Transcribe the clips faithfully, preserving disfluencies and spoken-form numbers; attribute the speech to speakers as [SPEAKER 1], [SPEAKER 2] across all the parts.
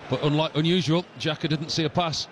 [SPEAKER 1] But unlike unusual, Xhaka didn't see a pass.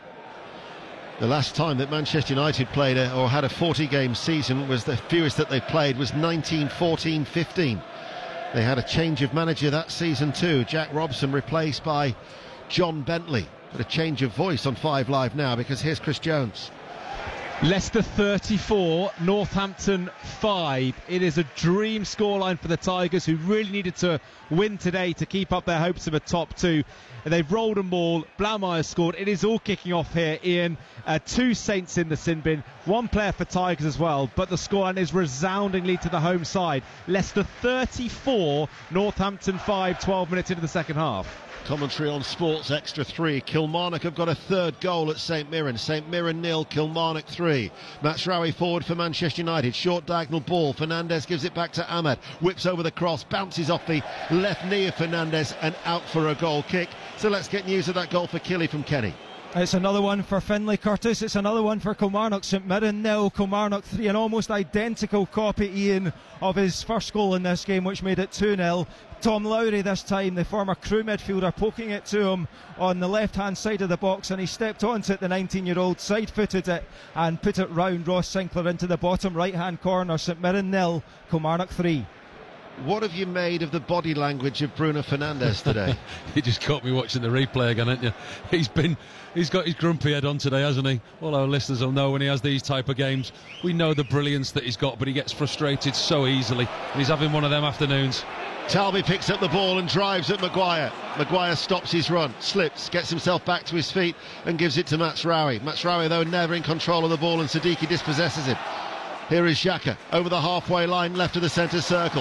[SPEAKER 2] The last time that Manchester United played a, or had a forty game season was the fewest that they played was nineteen fourteen fifteen. They had a change of manager that season too. Jack Robson replaced by John Bentley. But a change of voice on Five Live now, because here's Chris Jones.
[SPEAKER 3] Leicester thirty-four, Northampton five. It is a dream scoreline for the Tigers, who really needed to win today to keep up their hopes of a top two. They've rolled them all. Blaumeyer scored. It is all kicking off here, Ian. Uh, two Saints in the sin bin, one player for Tigers as well, but the scoreline is resoundingly to the home side. Leicester thirty-four, Northampton five, twelve minutes into the second half.
[SPEAKER 2] Commentary on Sports Extra three. Kilmarnock have got a third goal at St Mirren. St Mirren nil, Kilmarnock three. Mazraoui forward for Manchester United. Short diagonal ball. Fernandes gives it back to Ahmad. Whips over the cross. Bounces off the left knee of Fernandes and out for a goal kick. So let's get news of that goal for Killy from Kenny.
[SPEAKER 4] It's another one for Finlay Curtis. It's another one for Kilmarnock. St Mirren nil, Kilmarnock three. An almost identical copy, Ian, of his first goal in this game, which made it two nil. Tom Lowry this time, the former Crewe midfielder, poking it to him on the left-hand side of the box, and he stepped onto it, the nineteen-year-old, side-footed it and put it round Ross Sinclair into the bottom right-hand corner. St Mirren nil, Kilmarnock three.
[SPEAKER 2] What have you made of the body language of Bruno Fernandes today?
[SPEAKER 1] You just caught me watching the replay again, haven't you? He's been, he's got his grumpy head on today, hasn't he? All our listeners will know when he has these type of games. We know the brilliance that he's got, but he gets frustrated so easily, and he's having one of them afternoons.
[SPEAKER 2] Talby picks up the ball and drives at Maguire. Maguire stops his run, slips, gets himself back to his feet and gives it to Mazraoui. Mazraoui, though, never in control of the ball, and Siddiqui dispossesses him. Here is Xhaka over the halfway line, left of the centre circle.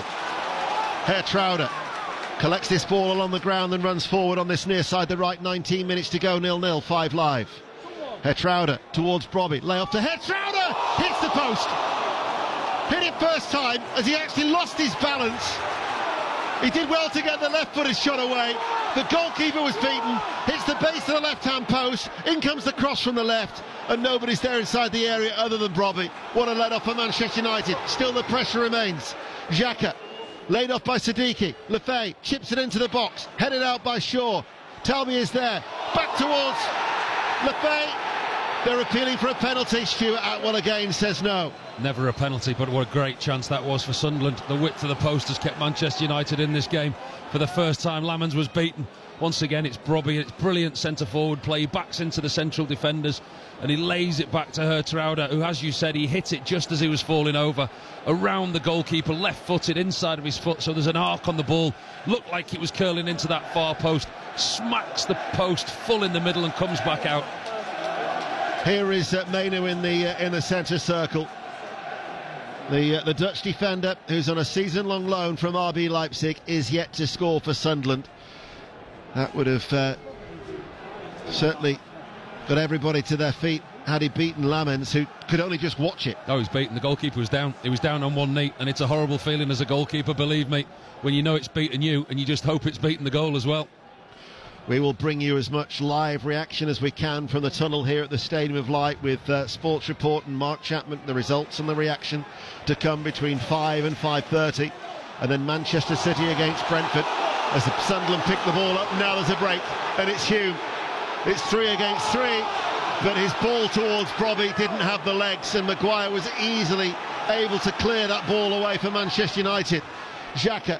[SPEAKER 2] Herr Trauder collects this ball along the ground and runs forward on this near side, the right. Nineteen minutes to go, nil nil, Five Live. Herr Trauder towards Brobby, lay off to Herr Trauder, hits the post. Hit it first time as he actually lost his balance. He did well to get the left-footed shot away. The goalkeeper was beaten, hits the base of the left-hand post, in comes the cross from the left, and nobody's there inside the area other than Brobby. What a let-off for Manchester United. Still the pressure remains. Xhaka, laid off by Siddiqui. Lefay chips it into the box, headed out by Shaw. Talby is there, back towards Lefay. They're appealing for a penalty. Stuart Atwell again says no.
[SPEAKER 1] Never a penalty, but what a great chance that was for Sunderland. The width of the post has kept Manchester United in this game. For the first time, Lamans was beaten. Once again, it's Brobby. It's brilliant centre-forward play. He backs into the central defenders and he lays it back to Herr Trauder, who, as you said, he hit it just as he was falling over, around the goalkeeper, left-footed, inside of his foot, so there's an arc on the ball. Looked like it was curling into that far post. Smacks the post full in the middle and comes back out.
[SPEAKER 2] Here is uh, Mainu in the uh, in the centre circle. The uh, the Dutch defender, who's on a season-long loan from R B Leipzig, is yet to score for Sunderland. That would have uh, certainly got everybody to their feet had he beaten Lamens, who could only just watch it.
[SPEAKER 1] Oh, he's beaten. The goalkeeper was down. He was down on one knee, and it's a horrible feeling as a goalkeeper, believe me, when you know it's beaten you and you just hope it's beaten the goal as well.
[SPEAKER 2] We will bring you as much live reaction as we can from the tunnel here at the Stadium of Light with uh, Sports Report and Mark Chapman, the results and the reaction to come between five and five thirty. And then Manchester City against Brentford as the Sunderland pick the ball up. Now there's a break and it's Hume. It's three against three, but his ball towards Brobby didn't have the legs, and Maguire was easily able to clear that ball away for Manchester United. Xhaka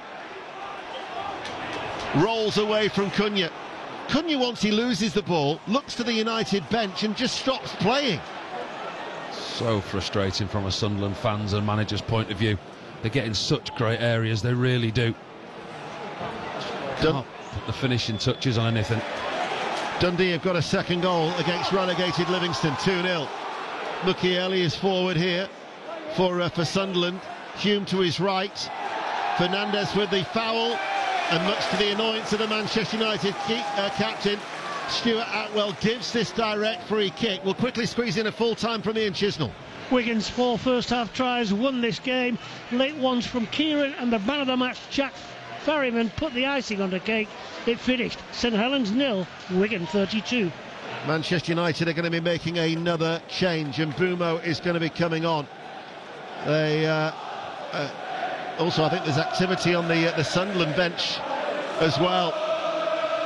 [SPEAKER 2] rolls away from Cunha. Cunha, once he loses the ball, looks to the United bench and just stops playing.
[SPEAKER 1] So frustrating from a Sunderland fans and manager's point of view. They get in such great areas, they really do.
[SPEAKER 2] Dun-
[SPEAKER 1] Can't put the finishing touches on anything.
[SPEAKER 2] Dundee have got a second goal against relegated Livingston, two nil. Mukiele is forward here for, uh, for Sunderland. Hume to his right. Fernandes with the foul. And much to the annoyance of the Manchester United key, uh, captain, Stuart Atwell gives this direct free kick. We'll quickly squeeze in a full time from Ian Chisnell.
[SPEAKER 5] Wigan's four first half tries won this game. Late ones from Kieran, and the man of the match, Jack Ferryman, put the icing on the cake. It finished St Helens nil, Wigan thirty-two.
[SPEAKER 2] Manchester United are going to be making another change, and Bumo is going to be coming on. They uh, uh, also, I think there's activity on the uh, the Sunderland bench as well.